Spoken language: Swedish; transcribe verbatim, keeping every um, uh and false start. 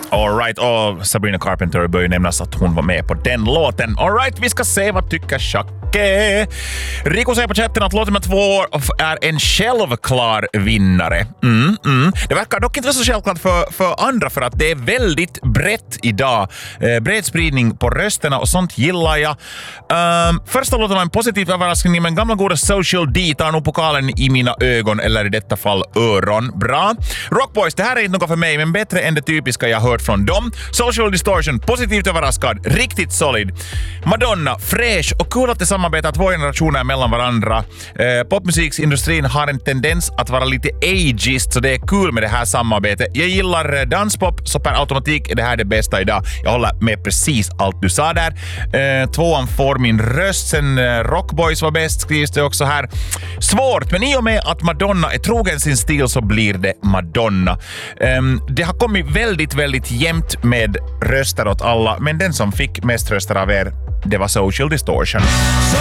All right, och Sabrina Carpenter bör ju nämnas att hon var med på den låten. All right, vi ska se vad tycker Shacke. Rico säger på chatten att låt nummer två är en självklar vinnare. Mm, mm. Det verkar dock inte vara så självklart för, för andra, för att det är väldigt brett idag. Eh, bred spridning på rösterna och sånt gillar jag. Um, första låten var en positiv överraskning, men gamla goda Social D tar nog pokalen i mina ögon, eller i detta fall öron. Bra. Rockboys, det här är inte något för mig, men bättre än det typiska jag hört från dem. Social Distortion, positivt överraskad, riktigt solid. Madonna, fräsch och kul att det samarbetar två generationer mellan varandra. Eh, popmusiksindustrin har en tendens att vara lite ageist, så det är kul med det här samarbetet. Jag gillar danspop, så per automatik är det här det bästa idag. Jag håller med precis allt du sa där. Eh, tvåan får min röst, sen eh, Rockboys var bäst, skrivs det också här. Svårt, men i och med att Madonna är trogen sin stil så blir det Madonna. Eh, det har kommit väldigt, väldigt jämnt med röster åt alla, men den som fick mest röster av er, det var Social Distortion.